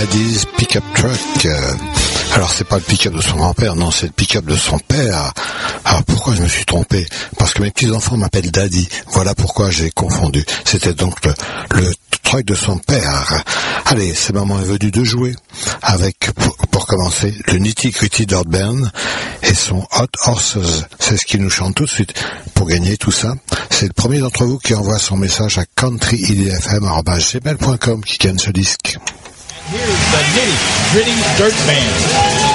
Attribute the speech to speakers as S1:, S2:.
S1: Daddy's Pickup Truck. Alors c'est pas le pick-up de son grand-père, non, c'est le pick-up de son père. Alors pourquoi je me suis trompé? Parce que mes petits-enfants m'appellent Daddy. Voilà pourquoi j'ai confondu. C'était donc le truck de son père. Allez, c'est maman est venue de jouer avec, pour commencer, le Nitty Gritty Dirt Band et son Hot Horses. C'est ce qu'il nous chante tout de suite. Pour gagner tout ça, c'est le premier d'entre vous qui envoie son message à countryidfm@gmail.com qui gagne ce disque.
S2: Here's the Nitty Gritty Dirt Band.